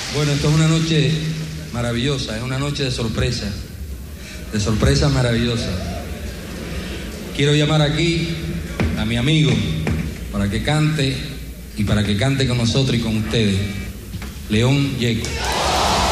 Bueno, esto es una noche maravillosa, es una noche de sorpresas maravillosas. Quiero llamar aquí a mi amigo para que cante y para que cante con nosotros y con ustedes, León Gieco.